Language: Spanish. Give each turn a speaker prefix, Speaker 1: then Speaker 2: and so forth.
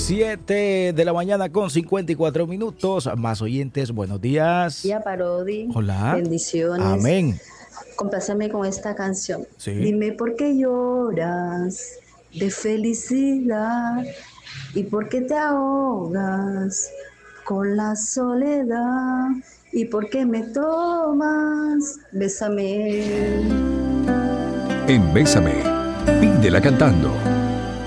Speaker 1: 7 de la mañana con 54 minutos. Más oyentes, buenos días.
Speaker 2: Ya Parodi.
Speaker 1: Hola.
Speaker 2: Bendiciones.
Speaker 1: Amén.
Speaker 2: Compláceme con esta canción.
Speaker 1: Sí.
Speaker 2: Dime por qué lloras de felicidad y por qué te ahogas con la soledad y por qué me tomas. Bésame.
Speaker 3: En Bésame, pídela cantando.